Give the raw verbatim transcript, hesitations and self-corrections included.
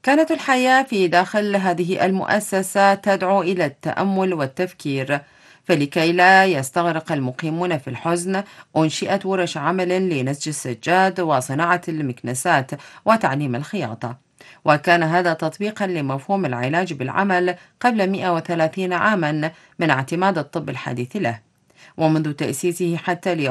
كانت الحياة في داخل هذه المؤسسة تدعو إلى التأمل والتفكير، فلكي لا يستغرق المقيمون في الحزن أنشئت ورش عمل لنسج السجاد وصناعة المكنسات وتعليم الخياطة. وكان هذا تطبيقا لمفهوم العلاج بالعمل قبل مئة وثلاثين عاما من اعتماد الطب الحديث له. ومنذ تأسيسه حتى اليوم